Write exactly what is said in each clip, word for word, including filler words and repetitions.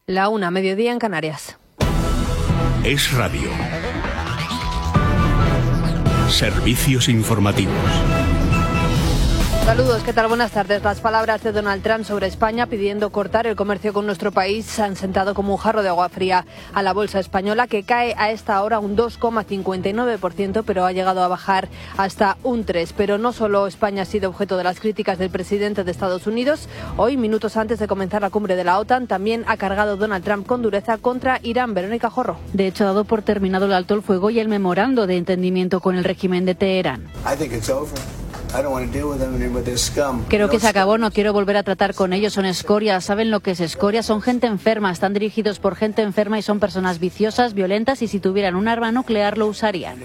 La una, mediodía en Canarias. Es Radio. Servicios informativos. Saludos, ¿qué tal? Buenas tardes. Las palabras de Donald Trump sobre España pidiendo cortar el comercio con nuestro país han sentado como un jarro de agua fría a la bolsa española, que cae a esta hora un dos coma cincuenta y nueve por ciento, pero ha llegado a bajar hasta un tres por ciento. Pero no solo España ha sido objeto de las críticas del presidente de Estados Unidos. Hoy, minutos antes de comenzar la cumbre de la OTAN, también ha cargado Donald Trump con dureza contra Irán. Verónica Jorro. De hecho, ha dado por terminado el alto el fuego y el memorando de entendimiento con el régimen de Teherán. Creo que se acabó, no quiero volver a tratar con ellos, son escorias, saben lo que es escoria, son gente enferma, están dirigidos por gente enferma y son personas viciosas, violentas, y si tuvieran un arma nuclear lo usarían.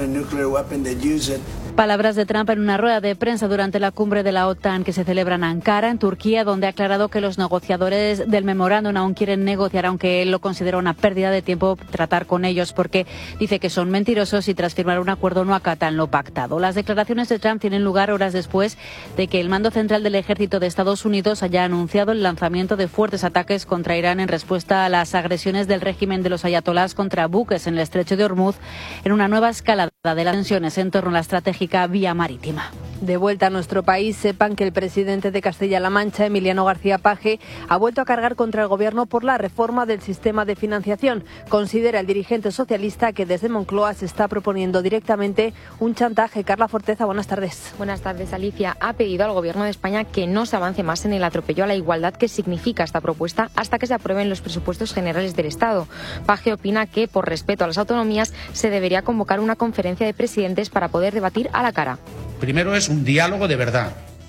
Palabras de Trump en una rueda de prensa durante la cumbre de la OTAN que se celebra en Ankara, en Turquía, donde ha aclarado que los negociadores del memorándum aún quieren negociar, aunque él lo considera una pérdida de tiempo tratar con ellos, porque dice que son mentirosos y tras firmar un acuerdo no acatan lo pactado. Las declaraciones de Trump tienen lugar horas después de que el mando central del ejército de Estados Unidos haya anunciado el lanzamiento de fuertes ataques contra Irán en respuesta a las agresiones del régimen de los ayatolás contra buques en el estrecho de Hormuz, en una nueva escalada de las tensiones en torno a la estratégica vía marítima. De vuelta a nuestro país, sepan que el presidente de Castilla-La Mancha, Emiliano García Paje, ha vuelto a cargar contra el Gobierno por la reforma del sistema de financiación. Considera el dirigente socialista que desde Moncloa se está proponiendo directamente un chantaje. Carla Forteza, buenas tardes. Buenas tardes, Alicia. Ha pedido al Gobierno de España que no se avance más en el atropello a la igualdad que significa esta propuesta hasta que se aprueben los presupuestos generales del Estado. Paje opina que, por respeto a las autonomías, se debería convocar una conferencia de presidentes para poder debatir a la cara. Primero es un diálogo de verdad,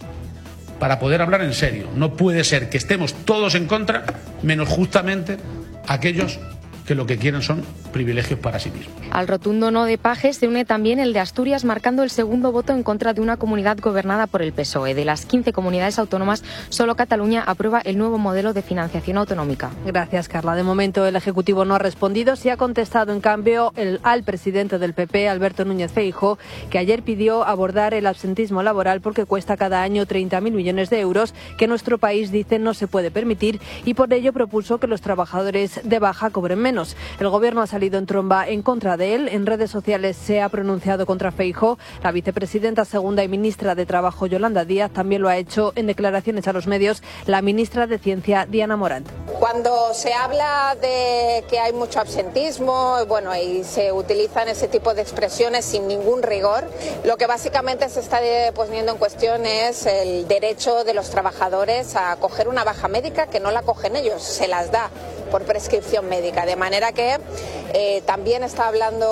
para poder hablar en serio. No puede ser que estemos todos en contra, menos justamente aquellos que lo que quieren son privilegios para sí mismos. Al rotundo no de Paje se une también el de Asturias, marcando el segundo voto en contra de una comunidad gobernada por el P S O E. De las quince comunidades autónomas, solo Cataluña aprueba el nuevo modelo de financiación autonómica. Gracias, Carla. De momento el Ejecutivo no ha respondido. Sí ha contestado, en cambio, el, al presidente del P P, Alberto Núñez Feijóo, que ayer pidió abordar el absentismo laboral porque cuesta cada año treinta mil millones de euros, que nuestro país, dice, no se puede permitir, y por ello propuso que los trabajadores de baja cobren menos. El Gobierno ha salido en tromba en contra de él. En redes sociales se ha pronunciado contra Feijóo. La vicepresidenta segunda y ministra de Trabajo, Yolanda Díaz, también lo ha hecho en declaraciones a los medios la ministra de Ciencia, Diana Morant. Cuando se habla de que hay mucho absentismo, bueno, y se utilizan ese tipo de expresiones sin ningún rigor, lo que básicamente se está poniendo en cuestión es el derecho de los trabajadores a coger una baja médica, que no la cogen ellos, se las da por prescripción médica. De manera que eh, también está hablando